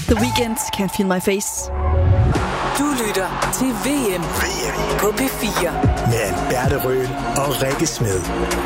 The Weeknd, Can't Feel My Face. Du lytter til VM på P4 med Alberte Røhl og Rikke Smed.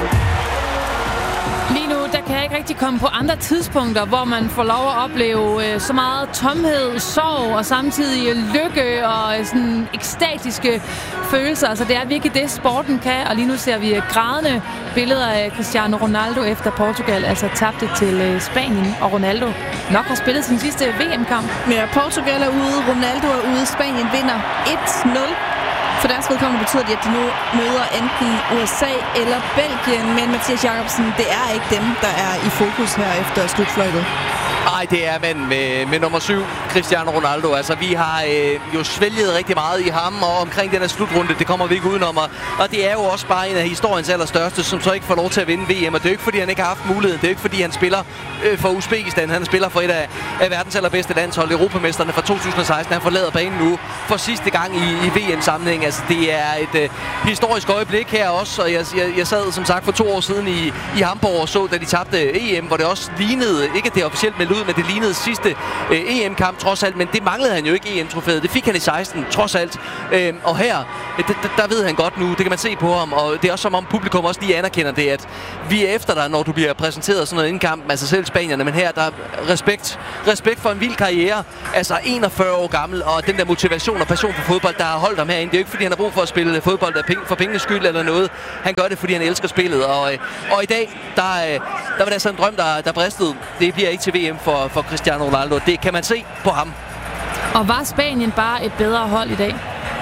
Lige nu, der kan jeg ikke rigtig komme på andre tidspunkter, hvor man får lov at opleve så meget tomhed, sorg og samtidig lykke og sådan ekstatiske følelser. Altså det er virkelig det, sporten kan, og lige nu ser vi grædende billeder af Cristiano Ronaldo efter Portugal, altså tabte til Spanien, og Ronaldo nok har spillet sin sidste VM-kamp. Ja, Portugal er ude, Ronaldo er ude, Spanien vinder 1-0. For deres vedkommende betyder det, at de nu møder enten USA eller Belgien. Men Mathias Jacobsen, det er ikke dem, der er i fokus her efter slutfløjtet. Nej, det er manden med nummer 7, Cristiano Ronaldo. Altså, vi har jo svælget rigtig meget i ham, og omkring den her slutrunde, det kommer vi ikke udenom. Og det er jo også bare en af historiens allerstørste, som så ikke får lov til at vinde VM. Og det er jo ikke, fordi han ikke har haft muligheden. Det er jo ikke, fordi han spiller for Uzbekistan. Han spiller for et af verdens allerbedste landshold, Europamesterne fra 2016. Han forlader banen nu for sidste gang i VM-sammenhæng. Altså, det er et historisk øjeblik her også. Og jeg sad, som sagt, for 2 år siden i Hamburg og så, da de tabte EM, hvor det også lignede, ikke det officielt meldt ud, men det lignede sidste EM-kamp trods alt, men det manglede han jo ikke EM-trofæet. Det fik han i 16 trods alt. Og her, der ved han godt nu, det kan man se på ham, og det er også som om publikum også lige anerkender det, at vi er efter dig, når du bliver præsenteret sådan noget inden kampen, altså selv spanierne, men her der er respekt for en vild karriere, altså 41 år gammel, og den der motivation og passion for fodbold, der har holdt ham herinde. Det er jo ikke, fordi han har brug for at spille fodbold for pengenes skyld eller noget. Han gør det, fordi han elsker spillet, og i dag, der var der altså en drøm, der bristede. Det bliver ikke til VM for Cristiano Ronaldo. Det kan man se på ham. Og var Spanien bare et bedre hold i dag?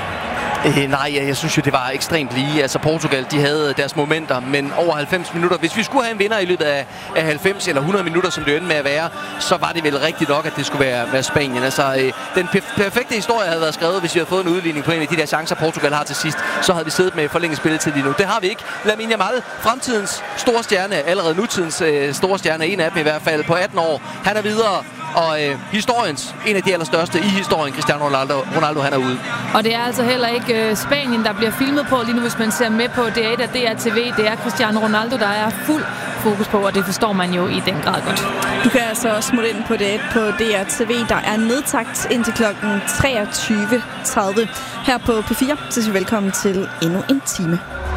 Nej, jeg synes jo, det var ekstremt lige. Altså Portugal, de havde deres momenter, men over 90 minutter. Hvis vi skulle have en vinder i løbet af 90 eller 100 minutter, som det endte med at være, så var det vel rigtigt nok, at det skulle være Spanien. Altså, den perfekte historie havde været skrevet, hvis vi havde fået en udligning på en af de der chancer, Portugal har til sidst. Så havde vi siddet med forlænget spilletid lige nu. Det har vi ikke. Lamine Yamal, fremtidens store stjerne, allerede nutidens store stjerne, en af dem i hvert fald, på 18 år. Han er videre. Og historiens, en af de allerstørste i historien, Cristiano Ronaldo, han er ude. Og det er altså heller ikke Spanien, der bliver filmet på lige nu, hvis man ser med på D1 og DRTV. Det er Cristiano Ronaldo, der er fuld fokus på, og det forstår man jo i den grad godt. Du kan altså også smutte ind på D1 på DRTV. Der er nedtagt indtil klokken 23.30 her på P4. Så siger vi velkommen til endnu en time.